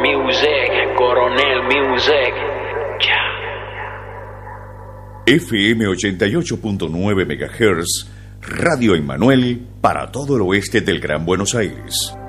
Music, Coronel Music. FM 88.9 MHz, Radio Emmanuel para todo el oeste del Gran Buenos Aires.